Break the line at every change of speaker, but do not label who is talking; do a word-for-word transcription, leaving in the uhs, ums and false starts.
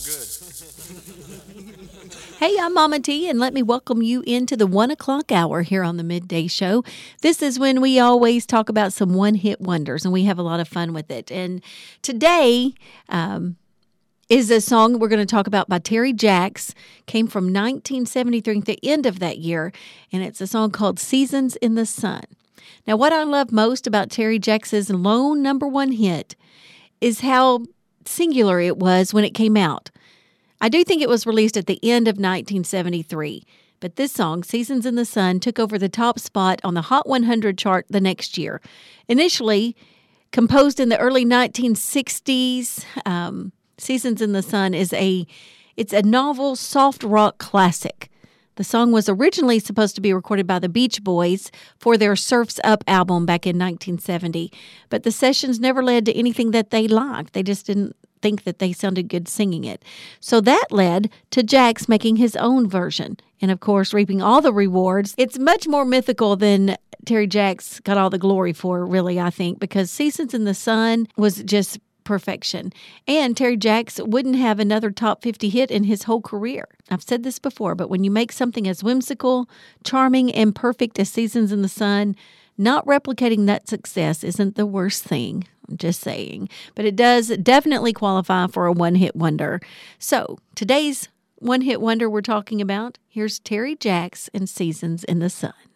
Hey, I'm Mama T, and let me welcome you into the one o'clock hour here on the Midday Show. This is when we always talk about some one-hit wonders, and we have a lot of fun with it. And today um, is a song we're going to talk about by Terry Jacks. Came from nineteen seventy-three, at the end of that year, and it's a song called Seasons in the Sun. Now, what I love most about Terry Jacks' lone number one hit is how singular it was when it came out. I do think it was released at the end of nineteen seventy-three, but this song, Seasons in the Sun, took over the top spot on the Hot one hundred chart the next year. Initially composed in the early nineteen sixties, um, Seasons in the Sun is a it's a novel soft rock classic. The song was originally supposed to be recorded by the Beach Boys for their Surf's Up album back in nineteen seventy, but the sessions never led to anything that they liked. They just didn't think that they sounded good singing it. So that led to Jacks making his own version and, of course, reaping all the rewards. It's much more mythical than Terry Jacks got all the glory for, really, I think, because Seasons in the Sun was just perfection. And Terry Jacks wouldn't have another top fifty hit in his whole career. I've said this before, but when you make something as whimsical, charming, and perfect as Seasons in the Sun, not replicating that success isn't the worst thing. I'm just saying. But it does definitely qualify for a one-hit wonder. So today's one-hit wonder we're talking about, here's Terry Jacks and Seasons in the Sun.